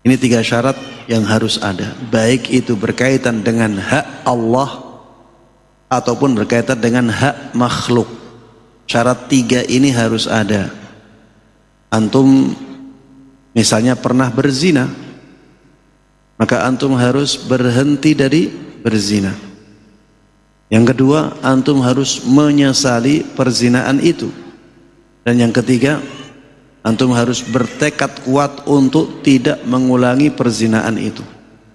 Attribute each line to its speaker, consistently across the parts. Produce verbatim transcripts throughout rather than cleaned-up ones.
Speaker 1: Ini tiga syarat yang harus ada, baik itu berkaitan dengan hak Allah ataupun berkaitan dengan hak makhluk. Syarat tiga ini harus ada. Antum misalnya pernah berzina, maka antum harus berhenti dari berzina. Yang kedua, antum harus menyesali perzinaan itu. Dan yang ketiga, antum harus bertekad kuat untuk tidak mengulangi perzinaan itu.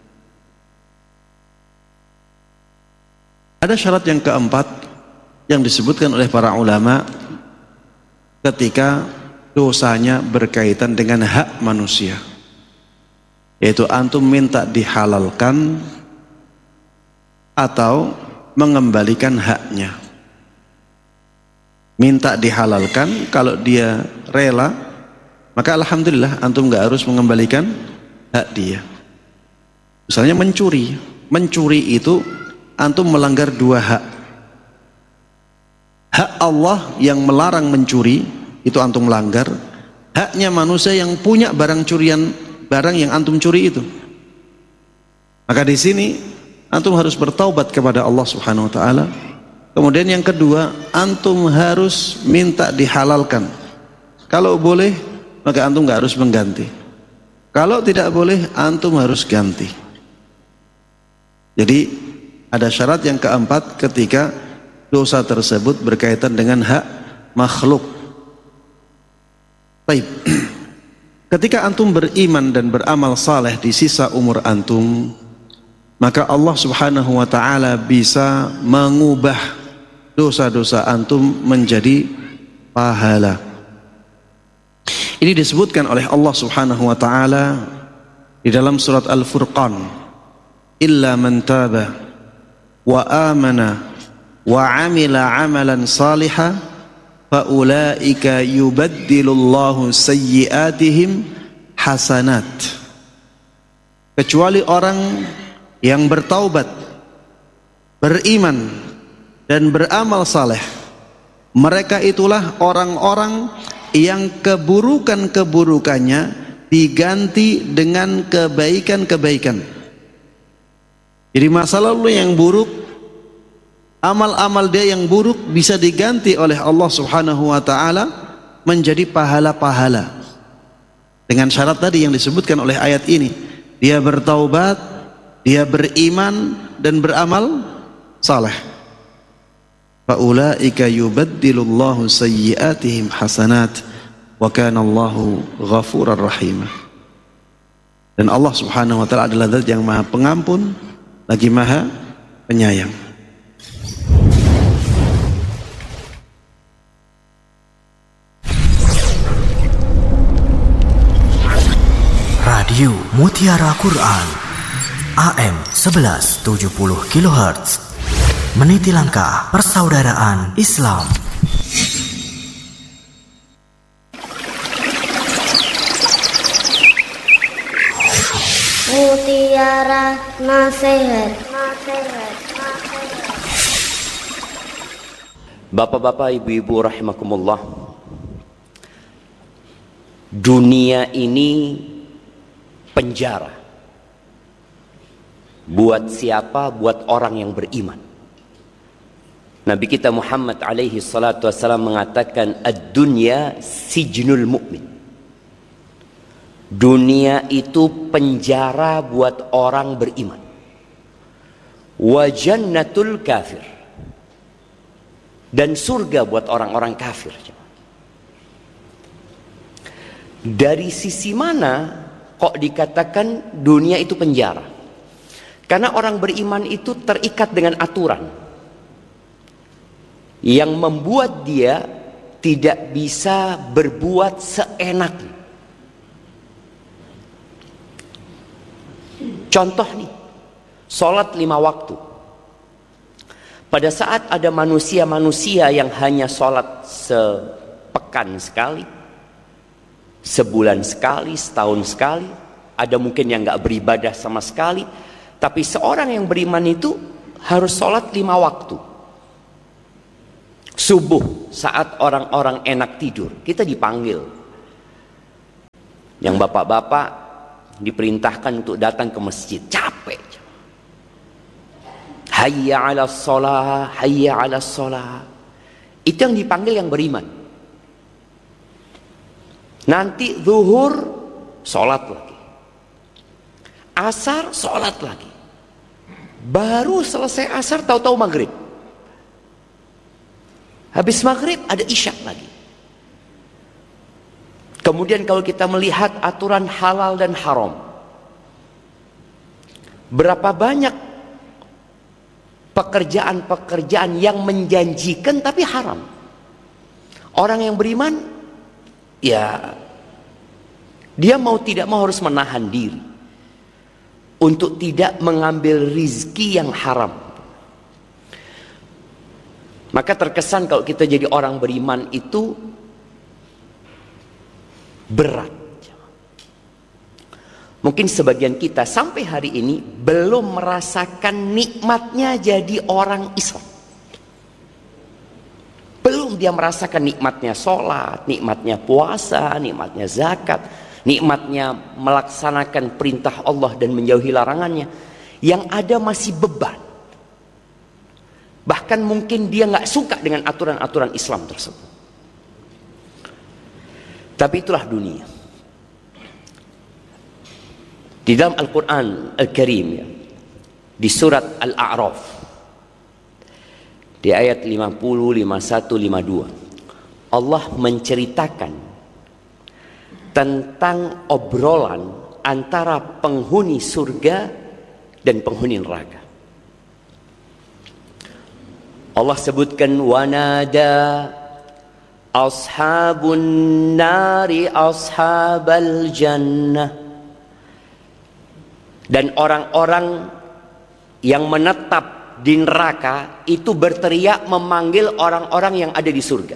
Speaker 1: Ada syarat yang keempat yang disebutkan oleh para ulama ketika dosanya berkaitan dengan hak manusia, yaitu antum minta dihalalkan atau mengembalikan haknya. Minta dihalalkan, kalau dia rela, maka alhamdulillah antum gak harus mengembalikan hak dia. Misalnya mencuri, mencuri itu antum melanggar dua hak. Hak Allah yang melarang mencuri, itu antum melanggar. Haknya manusia yang punya barang curian, barang yang antum curi itu. Maka di sini antum harus bertaubat kepada Allah Subhanahu wa taala. Kemudian yang kedua, antum harus minta dihalalkan. Kalau boleh, maka antum gak harus mengganti. Kalau tidak boleh, antum harus ganti. Jadi ada syarat yang keempat ketika dosa tersebut berkaitan dengan hak makhluk. Baik. Ketika antum beriman dan beramal saleh di sisa umur antum, maka Allah Subhanahu wa taala bisa mengubah dosa-dosa antum menjadi pahala. Ini disebutkan oleh Allah Subhanahu wa taala di dalam surat Al-Furqan, illa man taba wa amana wa amila amalan salihan fa ulaika yubaddilullahu sayyi'atihim hasanat. Kecuali orang yang bertaubat, beriman dan beramal saleh, mereka itulah orang-orang yang keburukan-keburukannya diganti dengan kebaikan-kebaikan. Jadi masa lalu yang buruk, amal-amal dia yang buruk bisa diganti oleh Allah Subhanahu wa taala menjadi pahala-pahala. Dengan syarat tadi yang disebutkan oleh ayat ini, dia bertaubat, dia beriman dan beramal saleh. Faulaika yubaddilullahu sayyi'atihim hasanat wa kana Allahu ghafurar rahim. Dan Allah Subhanahu wa taala adalah zat yang Maha Pengampun lagi Maha Penyayang.
Speaker 2: Radio Mutiara Quran A M sebelas tujuh puluh kilohertz, meniti langkah persaudaraan Islam.
Speaker 3: Mutiara Nasihat.
Speaker 4: Bapak-bapak, ibu-ibu rahimakumullah, dunia ini penjara buat siapa? Buat orang yang beriman. Nabi kita Muhammad alaihi salatu wassalam mengatakan, ad-dunya sijnul mu'min. Dunia itu penjara buat orang beriman. Wa jannatul kafir. Dan surga buat orang-orang kafir. Dari sisi mana kok dikatakan dunia itu penjara? Karena orang beriman itu terikat dengan aturan yang membuat dia tidak bisa berbuat seenaknya. Contoh nih, sholat lima waktu. Pada saat ada manusia-manusia yang hanya sholat sepekan sekali, sebulan sekali, setahun sekali, ada mungkin yang gak beribadah sama sekali, tapi seorang yang beriman itu harus sholat lima waktu. Subuh saat orang-orang enak tidur, kita dipanggil. Yang bapak-bapak diperintahkan untuk datang ke masjid, capek. Hayya 'alas shalah, hayya 'alas shalah. Itu yang dipanggil yang beriman. Nanti zuhur sholat lagi, asar sholat lagi, baru selesai asar tahu-tahu maghrib, habis maghrib ada isya lagi. Kemudian kalau kita melihat aturan halal dan haram, berapa banyak pekerjaan-pekerjaan yang menjanjikan tapi haram. Orang yang beriman, ya dia mau tidak mau harus menahan diri untuk tidak mengambil rizki yang haram. Maka terkesan kalau kita jadi orang beriman itu berat. Mungkin sebagian kita sampai hari ini belum merasakan nikmatnya jadi orang Islam. Belum dia merasakan nikmatnya sholat, nikmatnya puasa, nikmatnya zakat, nikmatnya melaksanakan perintah Allah dan menjauhi larangannya. Yang ada masih beban. Bahkan mungkin dia nggak suka dengan aturan-aturan Islam tersebut. Tapi itulah dunia. Di dalam Al-Quran Al-Karim, ya, di surat Al-A'raf, di ayat lima puluh, lima puluh satu, lima puluh dua, Allah menceritakan tentang obrolan antara penghuni surga dan penghuni neraka. Allah sebutkan, wanada ashabun nari ashabal jannah. Dan orang-orang yang menetap di neraka itu berteriak memanggil orang-orang yang ada di surga.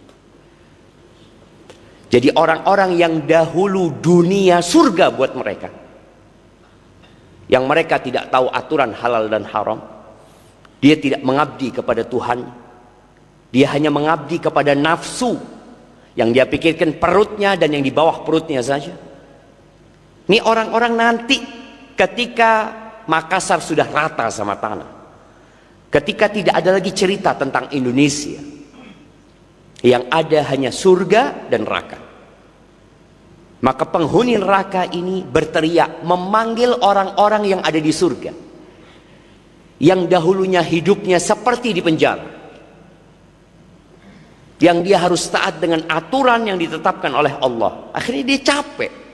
Speaker 4: Jadi orang-orang yang dahulu dunia surga buat mereka, yang mereka tidak tahu aturan halal dan haram, dia tidak mengabdi kepada Tuhan, dia hanya mengabdi kepada nafsu yang dia pikirkan perutnya dan yang di bawah perutnya saja. Ini orang-orang nanti ketika Makassar sudah rata sama tanah, ketika tidak ada lagi cerita tentang Indonesia, yang ada hanya surga dan neraka, maka penghuni neraka ini berteriak memanggil orang-orang yang ada di surga, yang dahulunya hidupnya seperti di penjara, yang dia harus taat dengan aturan yang ditetapkan oleh Allah. Akhirnya dia capek.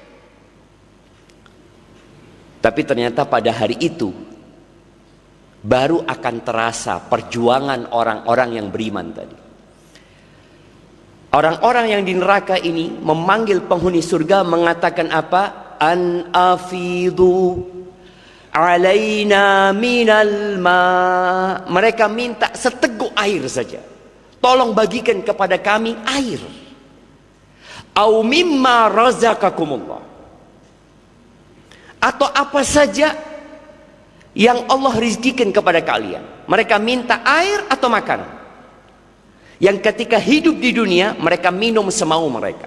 Speaker 4: Tapi ternyata pada hari itu baru akan terasa perjuangan orang-orang yang beriman tadi. Orang-orang yang di neraka ini memanggil penghuni surga mengatakan apa? An afidu alaina minal ma. Mereka minta seteguk air saja. Tolong bagikan kepada kami air. Au mimma razaqakumullah. Atau apa saja yang Allah rizkikan kepada kalian. Mereka minta air atau makanan, yang ketika hidup di dunia mereka minum semau mereka.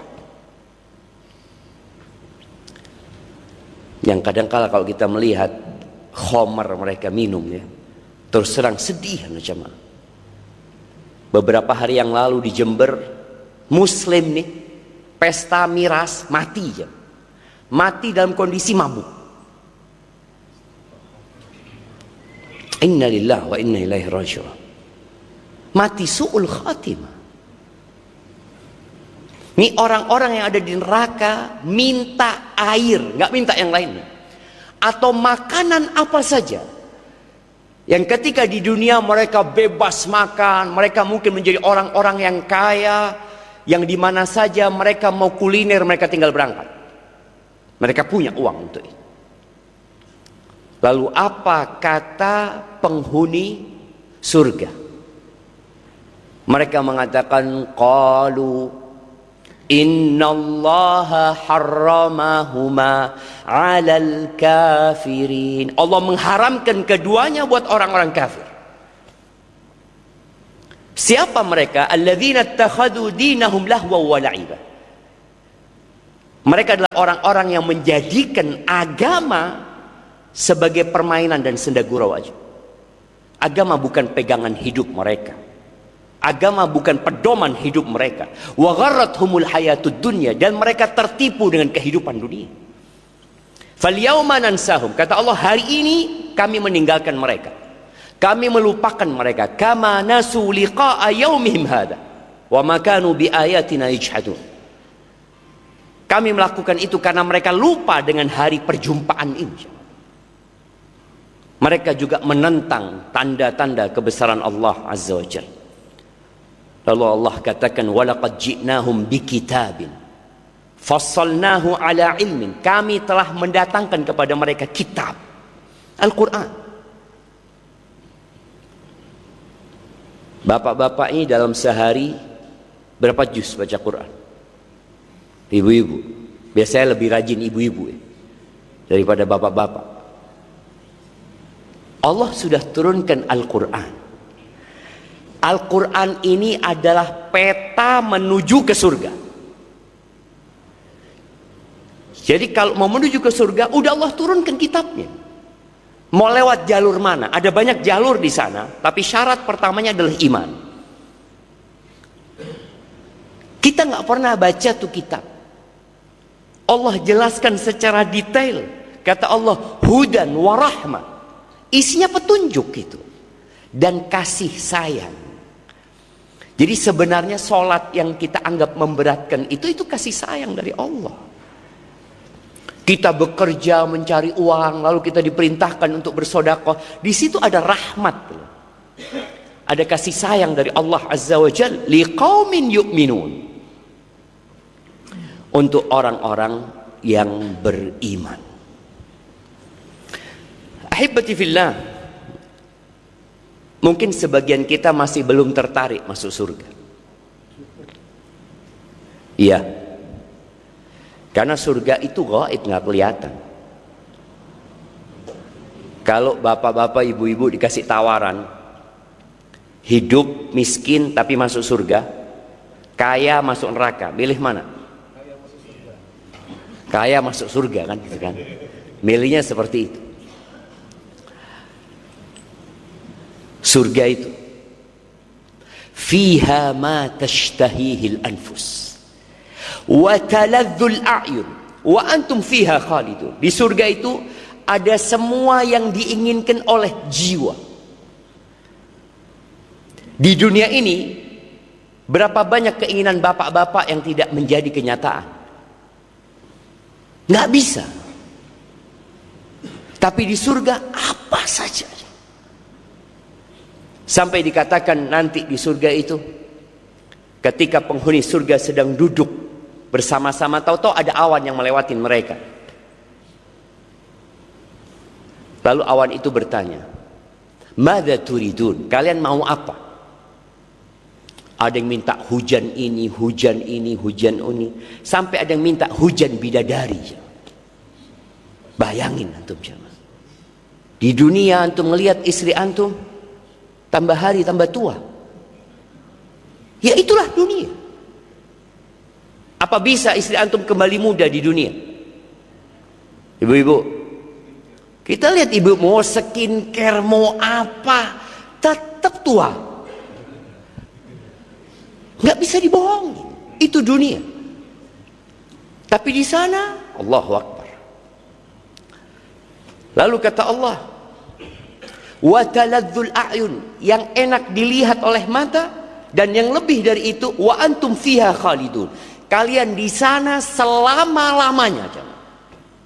Speaker 4: Yang kadang-kala kalau kita melihat khomer mereka minum, ya, terus terang sedih macam. Beberapa hari yang lalu di Jember, Muslim nih pesta miras, mati ya, mati dalam kondisi mabuk. Inna lillahi wa inna ilaihi raji'un. Mati su'ul khatimah. Ini orang-orang yang ada di neraka minta air, nggak minta yang lainnya, atau makanan apa saja. Yang ketika di dunia mereka bebas makan, mereka mungkin menjadi orang-orang yang kaya, yang di mana saja mereka mau kuliner mereka tinggal berangkat. Mereka punya uang untuk itu. Lalu apa kata penghuni surga? Mereka mengatakan, qalu innallaha harramahuma 'alal kafirin. Allah mengharamkan keduanya buat orang-orang kafir. Siapa mereka? Alladzina ittakhadhu dinahum lahwa wa la'iba. Mereka adalah orang-orang yang menjadikan agama sebagai permainan dan senda gurau aja. Agama bukan pegangan hidup mereka. Agama bukan pedoman hidup mereka. Wa gharrathumul hayatud dunya, dan mereka tertipu dengan kehidupan dunia. Falyawma nansahum, kata Allah, hari ini kami meninggalkan mereka. Kami melupakan mereka. Kama nasu liqa'a yaumihim hadha wa ma kanu biayatina yajhadun. Kami melakukan itu karena mereka lupa dengan hari perjumpaan ini. Mereka juga menentang tanda-tanda kebesaran Allah Azza wa Jalla. Lalu Allah katakan, walaqad ji'nahum bikitabin fassalnahu ala ilmin. Kami telah mendatangkan kepada mereka kitab Al-Quran. Bapak-bapak ini dalam sehari berapa juz baca Quran? Ibu-ibu, biasanya lebih rajin ibu-ibu ya, daripada bapak-bapak. Allah sudah turunkan Al-Quran. Al-Quran ini adalah peta menuju ke surga. Jadi kalau mau menuju ke surga, udah Allah turunkan kitabnya. Mau lewat jalur mana? Ada banyak jalur di sana, tapi syarat pertamanya adalah iman. Kita nggak pernah baca tuh kitab. Allah jelaskan secara detail. Kata Allah, hudan wa rahmah. Isinya petunjuk itu. Dan kasih sayang. Jadi sebenarnya sholat yang kita anggap memberatkan itu, itu kasih sayang dari Allah. Kita bekerja mencari uang, lalu kita diperintahkan untuk bersedekah. Di situ ada rahmat. Ada kasih sayang dari Allah Azza wa Jalla. Liqaumin yu'minun. Untuk orang-orang yang beriman. Ahibati fillah, mungkin sebagian kita masih belum tertarik masuk surga. Iya, karena surga itu gaib, nggak kelihatan. Kalau bapak-bapak, ibu-ibu dikasih tawaran hidup miskin tapi masuk surga, kaya masuk neraka, pilih mana? Kaya masuk surga, kan, gitu kan? Milihnya seperti itu. Surga itu fiha ma tashtahihil anfus wa taladzul a'yun wa antum fiha khalidun. Di surga itu ada semua yang diinginkan oleh jiwa. Di dunia ini berapa banyak keinginan bapak-bapak yang tidak menjadi kenyataan? Nggak bisa. Tapi di surga apa saja. Sampai dikatakan nanti di surga itu, ketika penghuni surga sedang duduk bersama-sama, tahu-tahu ada awan yang melewati mereka. Lalu awan itu bertanya, "Madza turidun?" Kalian mau apa? Ada yang minta hujan ini, hujan ini, hujan ini, sampai ada yang minta hujan bidadari. Bayangin antum jemaah. Di dunia antum melihat istri antum tambah hari tambah tua. Ya itulah dunia. Apa bisa istri antum kembali muda di dunia? Ibu-ibu, kita lihat ibu mau skincare, mau apa, tetap tua. Nggak bisa dibohongi. Itu dunia. Tapi di sana, Allahu Akbar. Lalu kata Allah, wa taladzul a'yun, yang enak dilihat oleh mata, dan yang lebih dari itu, wa antum fiha khalidun, kalian di sana selama-lamanya.